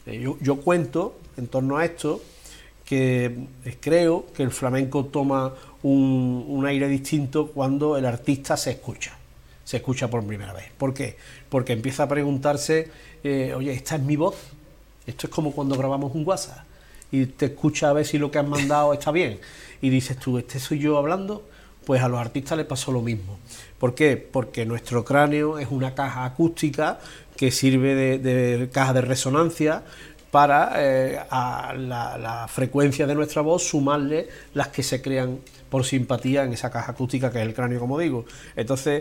Yo cuento en torno a esto que creo que el flamenco toma un aire distinto cuando el artista se escucha por primera vez. ¿Por qué? Porque empieza a preguntarse, oye, ¿esta es mi voz? Esto es como cuando grabamos un WhatsApp y te escucha a ver si lo que has mandado está bien y dices tú, ¿este soy yo hablando? Pues a los artistas les pasó lo mismo. ¿Por qué? Porque nuestro cráneo es una caja acústica que sirve de caja de resonancia para a la frecuencia de nuestra voz sumarle las que se crean por simpatía en esa caja acústica que es el cráneo, como digo. Entonces,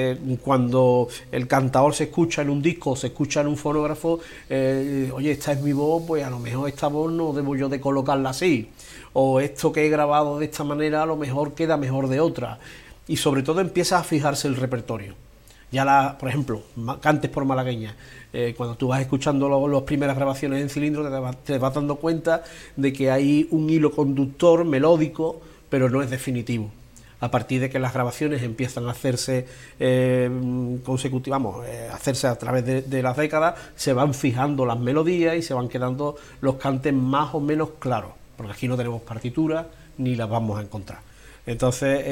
cuando el cantador se escucha en un disco, se escucha en un fonógrafo, oye, esta es mi voz, pues a lo mejor esta voz no debo yo de colocarla así, o esto que he grabado de esta manera a lo mejor queda mejor de otra, y sobre todo empieza a fijarse el repertorio. Ya por ejemplo, Cantes por Malagueña, cuando tú vas escuchando las primeras grabaciones en cilindro te vas dando cuenta de que hay un hilo conductor melódico, pero no es definitivo. A partir de que las grabaciones empiezan a hacerse consecutivas, hacerse a través de las décadas, se van fijando las melodías y se van quedando los cantes más o menos claros, porque aquí no tenemos partituras ni las vamos a encontrar. Entonces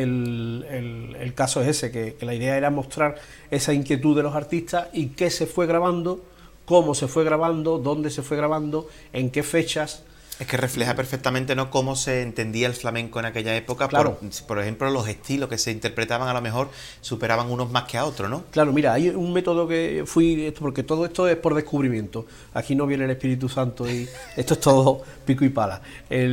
el caso es ese, que la idea era mostrar esa inquietud de los artistas y qué se fue grabando, cómo se fue grabando, dónde se fue grabando, en qué fechas. Es que refleja perfectamente, ¿no?, cómo se entendía el flamenco en aquella época. Claro. Por ejemplo, los estilos que se interpretaban a lo mejor superaban unos más que a otros, ¿no? Claro, mira, hay un método que porque todo esto es por descubrimiento. Aquí no viene el Espíritu Santo y esto es todo pico y pala.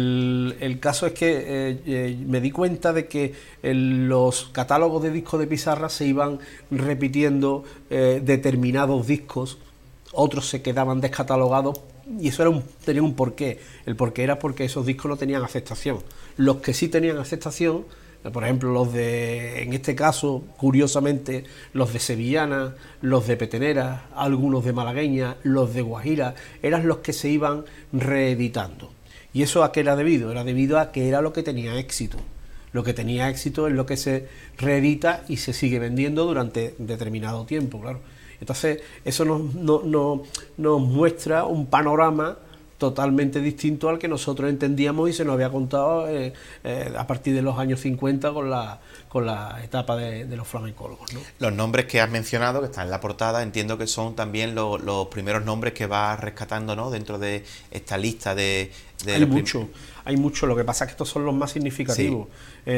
El caso es que me di cuenta de que los catálogos de discos de pizarra se iban repitiendo determinados discos, otros se quedaban descatalogados. Y eso tenía un porqué. El porqué era porque esos discos no tenían aceptación. Los que sí tenían aceptación, por ejemplo, en este caso, curiosamente, los de Sevillana, los de Petenera, algunos de Malagueña, los de Guajira, eran los que se iban reeditando. ¿Y eso a qué era debido? Era debido a que era lo que tenía éxito. Lo que tenía éxito es lo que se reedita y se sigue vendiendo durante determinado tiempo, claro. Entonces, eso nos muestra un panorama totalmente distinto al que nosotros entendíamos y se nos había contado a partir de los años 50 con la etapa de los flamencólogos, ¿no? Los nombres que has mencionado, que están en la portada, entiendo que son también los primeros nombres que vas rescatando, ¿no?, dentro de esta lista de Hay mucho, lo que pasa es que estos son los más significativos. Sí.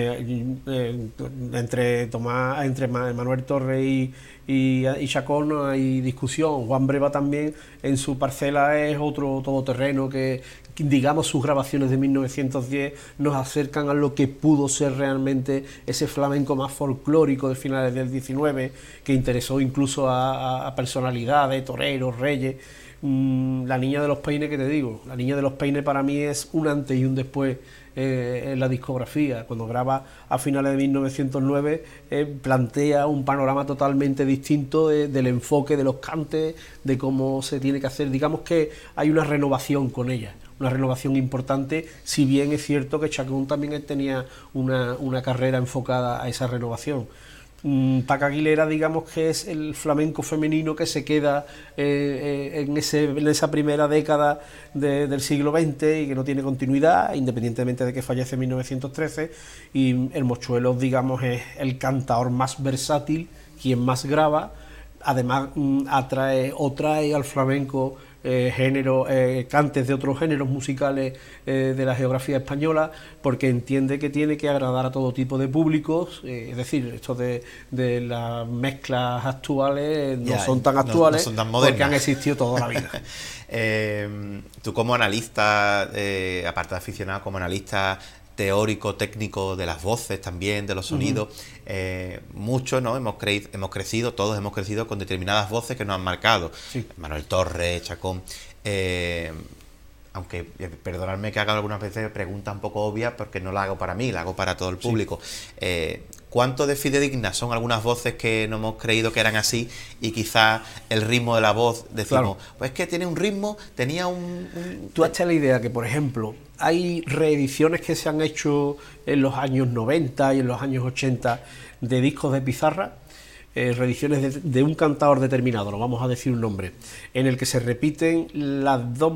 Entre Manuel Torres y Chacón no hay discusión. Juan Breva también en su parcela es otro todoterreno que digamos sus grabaciones de 1910 nos acercan a lo que pudo ser realmente ese flamenco más folclórico de finales del 19, que interesó incluso a personalidades, toreros, reyes. La Niña de los Peines, que te digo, La Niña de los Peines para mí es un antes y un después en la discografía. Cuando graba a finales de 1909 plantea un panorama totalmente distinto del enfoque de los cantes, de cómo se tiene que hacer. Digamos que hay una renovación con ella, una renovación importante, si bien es cierto que Chacón también tenía una carrera enfocada a esa renovación. Paca Aguilera, digamos que es el flamenco femenino que se queda en esa primera década del siglo XX y que no tiene continuidad, independientemente de que fallece en 1913, y el Mochuelo, digamos, es el cantador más versátil, quien más graba, además trae al flamenco cantes de otros géneros musicales de la geografía española, porque entiende que tiene que agradar a todo tipo de públicos, es decir, esto de las mezclas actuales no son tan actuales, no son tan modernas, porque han existido toda la vida. Tú como analista, aparte de aficionado, como analista teórico, técnico de las voces también, de los sonidos, muchos, ¿no?, todos hemos crecido con determinadas voces que nos han marcado. Sí. Manuel Torres, Chacón, aunque perdonadme que haga algunas veces preguntas un poco obvias porque no la hago para mí, la hago para todo el público. Sí. ¿Cuánto de fidedignas son algunas voces que no hemos creído que eran así y quizás el ritmo de la voz decimos, claro, pues es que tiene un ritmo, tenía un... Tú hazte la idea que, por ejemplo, hay reediciones que se han hecho en los años 90 y en los años 80 de discos de pizarra, reediciones de un cantador determinado, no vamos a decir un nombre, en el que se repiten las dos